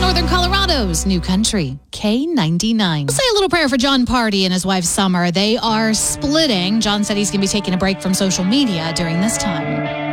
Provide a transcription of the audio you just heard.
Northern Colorado's new country, K99. We'll say a little prayer for John Party and his wife Summer. They are splitting. John said he's going to be taking a break from social media during this time.